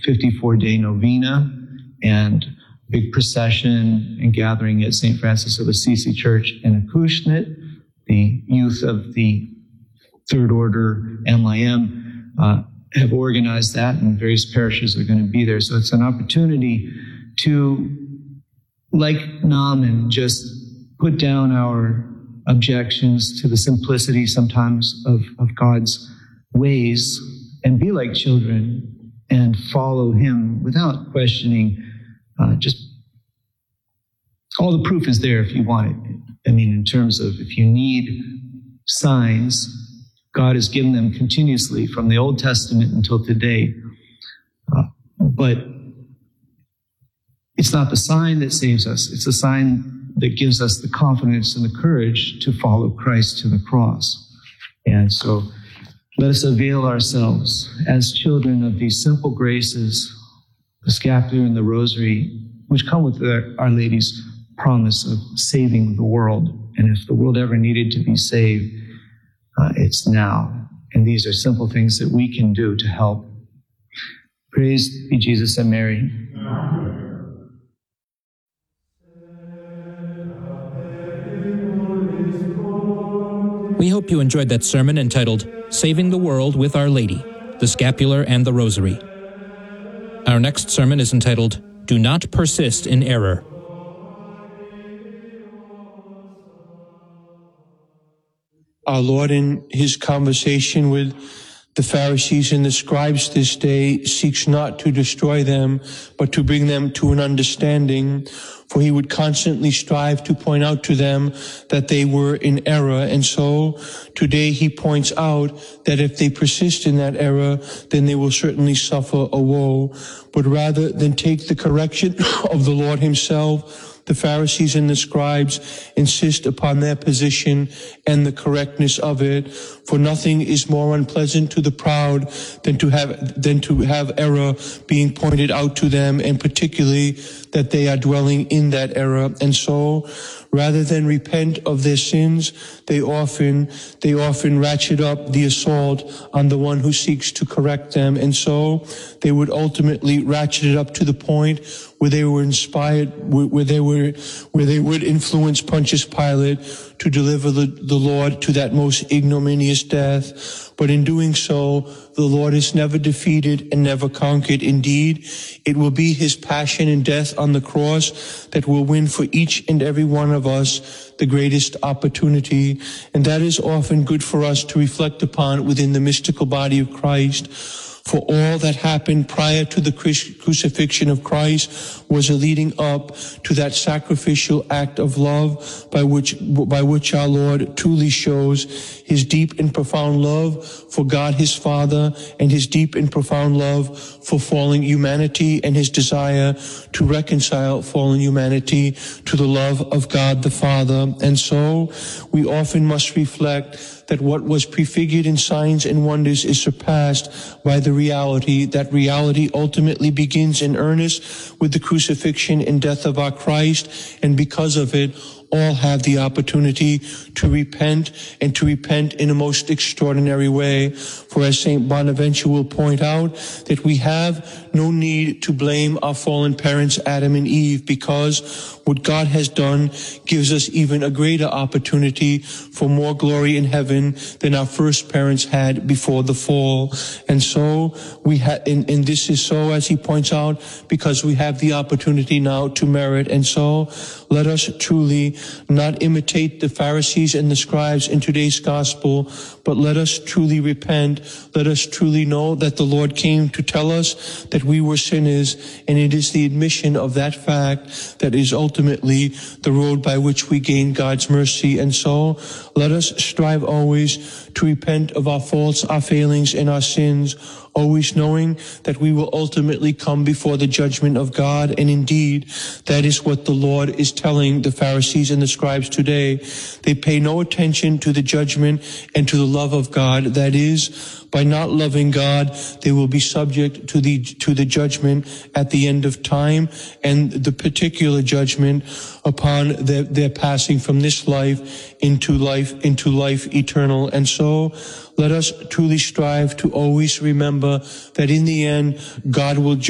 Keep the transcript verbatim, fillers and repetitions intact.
fifty-four day novena and big procession and gathering at Saint Francis of Assisi Church in Acushnet. The youth of the Third Order M I M uh, have organized that, and various parishes are going to be there. So it's an opportunity to, like Naaman, just put down our objections to the simplicity sometimes of, of God's ways and be like children and follow him without questioning. Uh, just all the proof is there if you want it. I mean, in terms of if you need signs, God has given them continuously from the Old Testament until today. Uh, but it's not the sign that saves us. It's the sign that gives us the confidence and the courage to follow Christ to the cross. And so let us avail ourselves as children of these simple graces, the scapular and the rosary, which come with the, Our Lady's promise of saving the world. And if the world ever needed to be saved, uh, it's now. And these are simple things that we can do to help. Praise be Jesus and Mary. We hope you enjoyed that sermon entitled Saving the World with Our Lady, the Scapular and the Rosary. Our next sermon is entitled Do Not Persist in Error. Our Lord, in his conversation with the Pharisees and the scribes this day, seeks not to destroy them, but to bring them to an understanding, for he would constantly strive to point out to them that they were in error. And so today he points out that if they persist in that error, then they will certainly suffer a woe. But rather than take the correction of the Lord himself, the Pharisees and the scribes insist upon their position and the correctness of it, for nothing is more unpleasant to the proud than to have than to have error being pointed out to them, and particularly that they are dwelling in that error. And so, rather than repent of their sins, they often they often ratchet up the assault on the one who seeks to correct them. And so they would ultimately ratchet it up to the point where they were inspired, where they were, where they would influence Pontius Pilate to deliver the, the Lord to that most ignominious death. But in doing so, the Lord is never defeated and never conquered. Indeed, it will be his passion and death on the cross that will win for each and every one of us the greatest opportunity. And that is often good for us to reflect upon within the mystical body of Christ. For all that happened prior to the crucifixion of Christ was a leading up to that sacrificial act of love by which, by which our Lord truly shows his deep and profound love for God his Father, and his deep and profound love for fallen humanity, and his desire to reconcile fallen humanity to the love of God the Father. And so we often must reflect that what was prefigured in signs and wonders is surpassed by the reality. That reality ultimately begins in earnest with the crucifixion and death of our Christ, and because of it, all have the opportunity to repent, and to repent in a most extraordinary way. For as Saint Bonaventure will point out, that we have no need to blame our fallen parents, Adam and Eve, because what God has done gives us even a greater opportunity for more glory in heaven than our first parents had before the fall. And so we have, and, and this is so, as he points out, because we have the opportunity now to merit. And so let us truly not imitate the Pharisees and the scribes in today's gospel, but let us truly repent. Let us truly know that the Lord came to tell us that we were sinners, and it is the admission of that fact that is ultimately the road by which we gain God's mercy. And so let us strive always to repent of our faults, our failings, and our sins, always knowing that we will ultimately come before the judgment of God. And indeed, that is what the Lord is telling the Pharisees and the scribes today. They pay no attention to the judgment and to the love of God. That is, by not loving God, they will be subject to the to the judgment at the end of time, and the particular judgment upon their, their passing from this life into life into life eternal. And so let us truly strive to always remember that in the end, God will judge